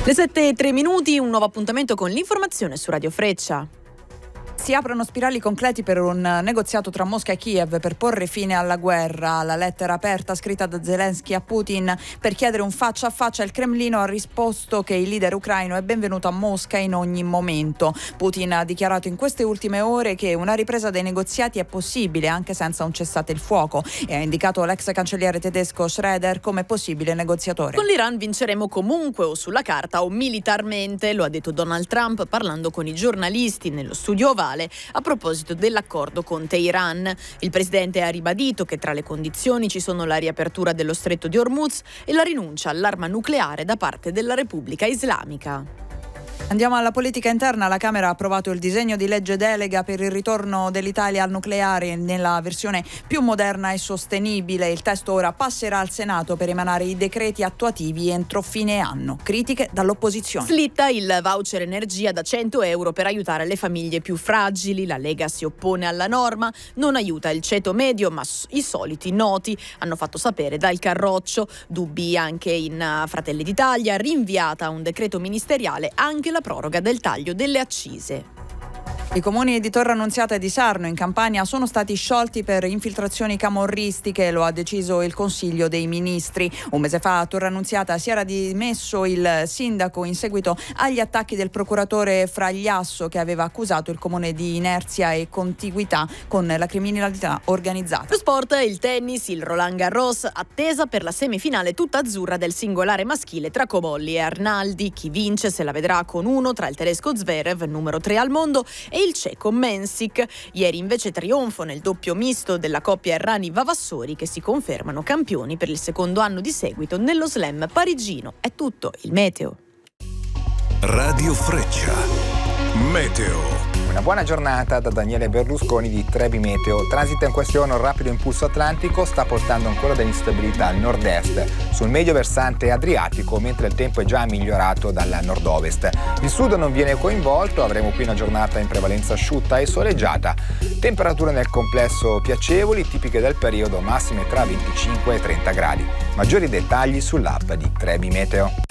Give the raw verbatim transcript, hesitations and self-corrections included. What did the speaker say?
Le sette e tre minuti, un nuovo appuntamento con l'informazione su Radio Freccia. Si aprono spirali concreti per un negoziato tra Mosca e Kiev per porre fine alla guerra. La lettera aperta scritta da Zelensky a Putin per chiedere un faccia a faccia, il Cremlino ha risposto che il leader ucraino è benvenuto a Mosca in ogni momento. Putin ha dichiarato in queste ultime ore che una ripresa dei negoziati è possibile anche senza un cessate il fuoco e ha indicato l'ex cancelliere tedesco Schröder come possibile negoziatore. Con l'Iran vinceremo comunque, o sulla carta o militarmente, lo ha detto Donald Trump parlando con i giornalisti nello studio ovale a proposito dell'accordo con Teheran. Il presidente ha ribadito che tra le condizioni ci sono la riapertura dello stretto di Hormuz e la rinuncia all'arma nucleare da parte della Repubblica Islamica. Andiamo alla politica interna. La Camera ha approvato il disegno di legge delega per il ritorno dell'Italia al nucleare nella versione più moderna e sostenibile. Il testo ora passerà al Senato per emanare i decreti attuativi entro fine anno. Critiche dall'opposizione. Slitta il voucher energia da cento euro per aiutare le famiglie più fragili. La Lega si oppone alla norma, non aiuta il ceto medio ma i soliti noti, hanno fatto sapere dal Carroccio. Dubbi anche in Fratelli d'Italia, rinviata a un decreto ministeriale anche la proroga del taglio delle accise. I comuni di Torre Annunziata e di Sarno in Campania sono stati sciolti per infiltrazioni camorristiche, lo ha deciso il Consiglio dei Ministri. Un mese fa a Torre Annunziata si era dimesso il sindaco in seguito agli attacchi del procuratore Fragliasso, che aveva accusato il comune di inerzia e contiguità con la criminalità organizzata. Lo sport, il tennis, il Roland Garros, attesa per la semifinale tutta azzurra del singolare maschile tra Cobolli e Arnaldi. Chi vince se la vedrà con uno tra il tedesco Zverev, numero tre al mondo, e il ceco Mensik. Ieri invece trionfo nel doppio misto della coppia Errani-Vavassori, che si confermano campioni per il secondo anno di seguito nello slam parigino. È tutto, il meteo. Radio Freccia. Meteo. Una buona giornata da Daniele Berlusconi di Trebi Meteo. Transita in questione un rapido impulso atlantico, sta portando ancora dell'instabilità al nord-est, sul medio versante adriatico, mentre il tempo è già migliorato dal nord-ovest. Il sud non viene coinvolto, avremo qui una giornata in prevalenza asciutta e soleggiata. Temperature nel complesso piacevoli, tipiche del periodo, massime tra venticinque e trenta gradi. Maggiori dettagli sull'app di Trebi Meteo.